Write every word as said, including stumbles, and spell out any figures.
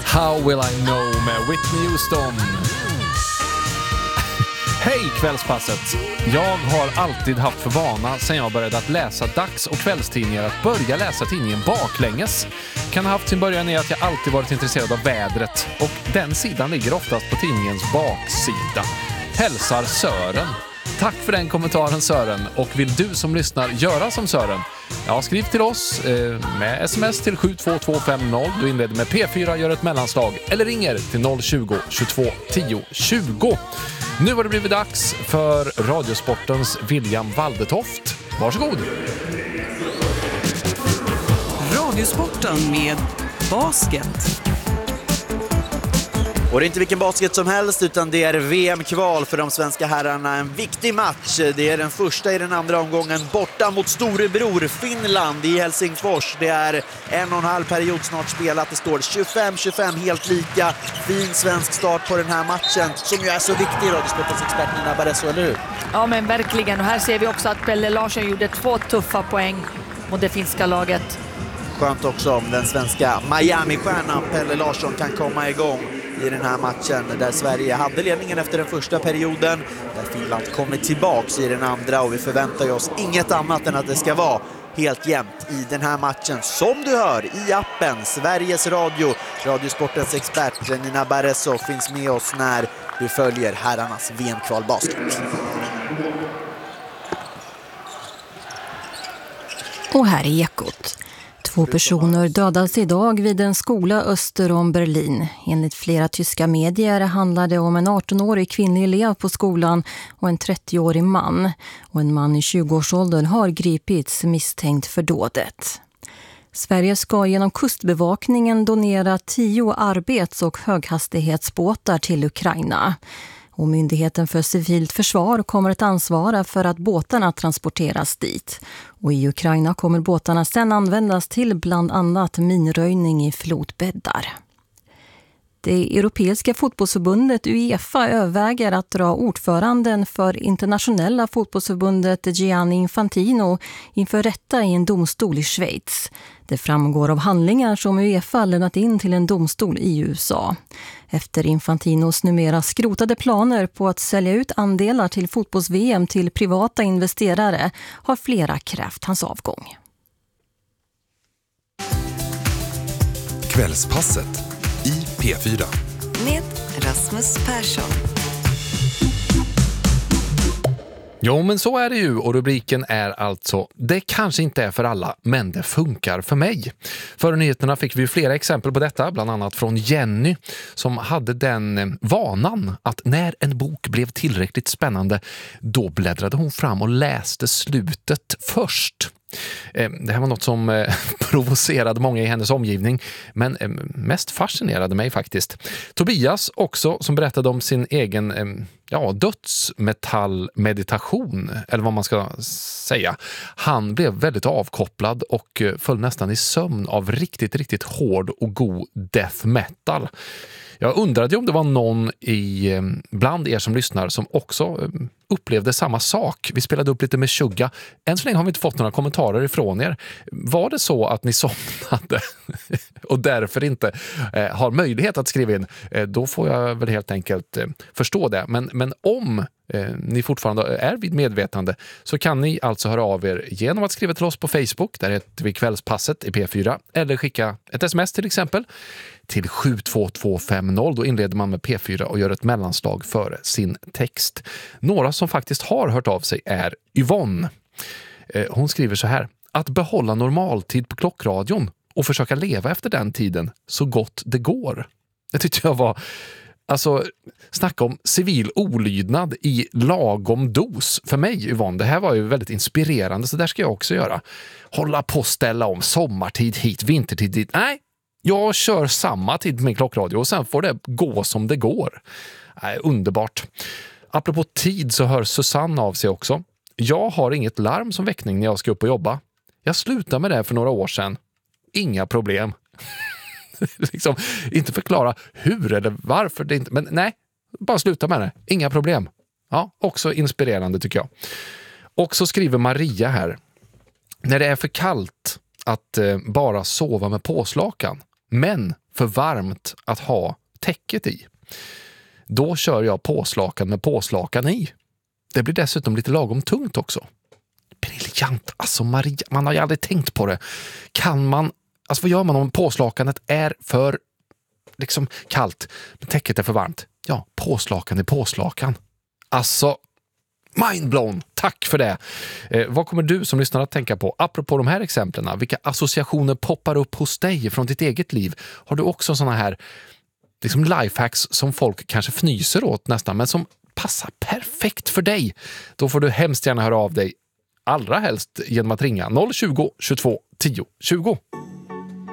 How Will I Know med Whitney Houston. Hej kvällspasset! Jag har alltid haft för vana sedan jag började att läsa dags- och kvällstidningar att börja läsa tidningen baklänges. Kan ha haft sin början i att jag alltid varit intresserad av vädret och den sidan ligger oftast på tidningens baksida. Hälsar Sören. Tack för den kommentaren Sören, och vill du som lyssnar göra som Sören? Ja, skriv till oss eh, med sms till sju två två fem noll. Du inleder med P fyra, gör ett mellanslag eller ringer till noll tjugo, tjugotvå, tio, tjugo. Nu har det blivit dags för Radiosportens William Waldetoft. Varsågod! Radiosporten med basket. Och det är inte vilken basket som helst, utan det är V M-kval för de svenska herrarna. En viktig match. Det är den första i den andra omgången borta mot storebror Finland i Helsingfors. Det är en och en halv period snart spelat. Det står tjugofem tjugofem, helt lika. Fin svensk start på den här matchen som ju är så viktig, Radiosportens expert Nina Barresso, eller hur? Ja, men verkligen. Och här ser vi också att Pelle Larsson gjorde två tuffa poäng mot det finska laget. Skönt också om den svenska Miami-stjärnan Pelle Larsson kan komma igång i den här matchen där Sverige hade ledningen efter den första perioden, där Finland kommer tillbaks i den andra, och vi förväntar oss inget annat än att det ska vara helt jämnt i den här matchen, som du hör i appen Sveriges Radio. Radiosportens expert Nina Barresso finns med oss när vi följer herrarnas V M-kvalbasket. Och här är Ekot. Två personer dödades idag vid en skola öster om Berlin. Enligt flera tyska medier handlade det om en arton-årig kvinnlig elev på skolan och en trettioårig man. Och en man i tjugoårsåldern har gripits misstänkt för dådet. Sverige ska genom kustbevakningen donera tio arbets- och höghastighetsbåtar till Ukraina. Och Myndigheten för civilt försvar kommer att ansvara för att båtarna transporteras dit. Och i Ukraina kommer båtarna sedan användas till bland annat minröjning i flodbäddar. Det europeiska fotbollsförbundet UEFA överväger att dra ordföranden för internationella fotbollsförbundet Gianni Infantino inför rätta i en domstol i Schweiz. Det framgår av handlingar som UEFA lämnat in till en domstol i U S A. Efter Infantinos numera skrotade planer på att sälja ut andelar till fotbolls-V M till privata investerare har flera krävt hans avgång. Kvällspasset i P fyra. Med Rasmus Persson. Jo, men så är det ju, och rubriken är alltså: det kanske inte är för alla, men det funkar för mig. Före nyheterna fick vi flera exempel på detta, bland annat från Jenny som hade den vanan att när en bok blev tillräckligt spännande, då bläddrade hon fram och läste slutet först. Det här var något som provocerade många i hennes omgivning, men mest fascinerade mig faktiskt. Tobias också, som berättade om sin egen ja, dödsmetallmeditation, eller vad man ska säga. Han blev väldigt avkopplad och föll nästan i sömn av riktigt, riktigt hård och god death metal. Jag undrade om det var någon i, bland er som lyssnar som också upplevde samma sak. Vi spelade upp lite med Shugga. Än så länge har vi inte fått några kommentarer ifrån er. Var det så att ni somnade och därför inte eh, har möjlighet att skriva in, eh, då får jag väl helt enkelt eh, förstå det. Men, men om eh, ni fortfarande är vid medvetande, så kan ni alltså höra av er genom att skriva till oss på Facebook, där heter vi Kvällspasset i P fyra, eller skicka ett sms till exempel till sju två två fem noll. Då inleder man med P fyra och gör ett mellanslag före sin text. Några som faktiskt har hört av sig är Yvonne. Hon skriver så här: att behålla normaltid på klockradion och försöka leva efter den tiden så gott det går. Det tyckte jag var, alltså, snacka om civil olydnad i lagom dos för mig, Yvonne. Det här var ju väldigt inspirerande, så där ska jag också göra. Hålla på, ställa om sommartid hit, vintertid dit. Nej, jag kör samma tid med min klockradio och sen får det gå som det går. Nej, underbart. Apropå tid så hör Susanne av sig också. Jag har inget larm som väckning när jag ska upp och jobba. Jag slutade med det för några år sedan. Inga problem. liksom, inte förklara hur eller varför det inte... Men nej, bara sluta med det. Inga problem. Ja, också inspirerande tycker jag. Och så skriver Maria här: när det är för kallt att eh, bara sova med påslakan, men för varmt att ha täcket i. Då kör jag påslakan med påslakan i. Det blir dessutom lite lagom tungt också. Briljant! Alltså Maria, man har ju aldrig tänkt på det. Kan man, alltså vad gör man om påslakanet är för liksom kallt, men täcket är för varmt? Ja, påslakan är påslakan. Alltså, mindblown! Tack för det! Eh, vad kommer du som lyssnar att tänka på? Apropå de här exemplen, vilka associationer poppar upp hos dig från ditt eget liv? Har du också såna här liksom lifehacks som folk kanske fnyser åt nästan, men som passar perfekt för dig? Då får du hemskt gärna höra av dig, allra helst genom att ringa noll tjugo, tjugotvå, tio, tjugo.